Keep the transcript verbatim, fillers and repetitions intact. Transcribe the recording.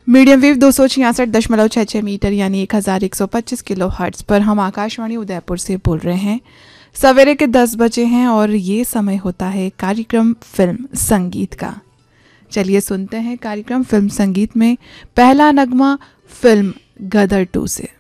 Medium wave दो सौ छियासठ दशमलव छः छः मीटर यानी एक हज़ार एक सौ पच्चीस किलो हर्ट्ज पर हम आकाशवाणी उदयपुर से बोल रहे हैं। सवेरे के दस बजे हैं और ये समय होता है कार्यक्रम फिल्म संगीत का। चलिए सुनते हैं कार्यक्रम फिल्म संगीत में पहला नगमा फिल्म गदर टू से।